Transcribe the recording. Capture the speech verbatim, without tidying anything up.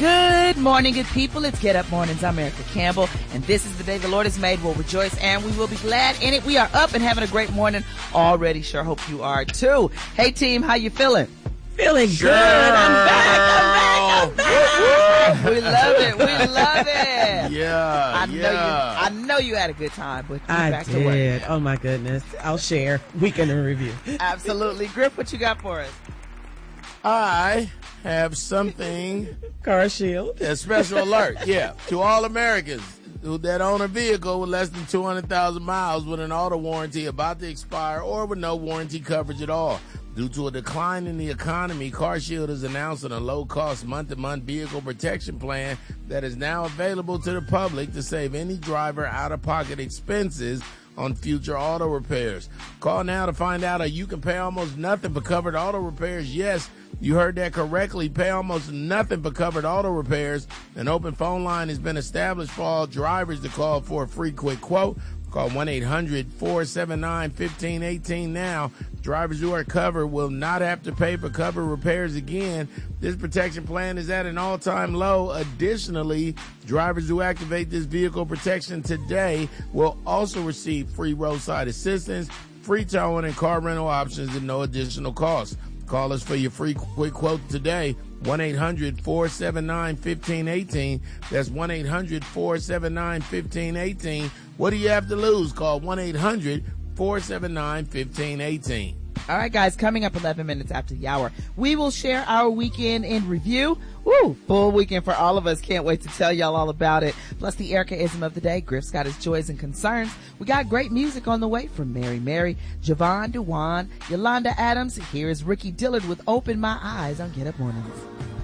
Good morning, good people. It's Get Up Mornings. I'm Erica Campbell, and this is the day the Lord has made. We'll rejoice and we will be glad in it. We are up and having a great morning already. Sure hope you are too. Hey, team, how you feeling? Feeling sure. good. I'm back. I'm back. I'm back. We love it. We love it. Yeah. I yeah. know you. I know you had a good time, but you're I back did. to work. Oh my goodness. I'll share. Weekend in review. Absolutely. Griff, what you got for us? I have something. Car Shield. A special alert. Yeah. To all Americans who that own a vehicle with less than two hundred thousand miles with an auto warranty about to expire or with no warranty coverage at all. Due to a decline in the economy, CarShield is announcing a low-cost month-to-month vehicle protection plan that is now available to the public to save any driver out-of-pocket expenses on future auto repairs. Call now to find out how you can pay almost nothing for covered auto repairs. Yes, you heard that correctly. Pay almost nothing for covered auto repairs. An open phone line has been established for all drivers to call for a free quick quote. Call one eight hundred four seven nine one five one eight now. Drivers who are covered will not have to pay for covered repairs again. This protection plan is at an all-time low. Additionally, drivers who activate this vehicle protection today will also receive free roadside assistance, free towing, and car rental options at no additional cost. Call us for your free quick quote today. one eight hundred four seven nine one five one eight. That's one eight hundred four seven nine one five one eight. What do you have to lose? Call one eight hundred four seven nine one five one eight. All right, guys, coming up eleven minutes after the hour, we will share our weekend in review. Woo, full weekend for all of us. Can't wait to tell y'all all about it. Plus the Erica-ism of the day. Griff's got his joys and concerns. We got great music on the way from Mary Mary, Javon Dewan, Yolanda Adams. Here is Ricky Dillard with Open My Eyes on Get Up Mornings.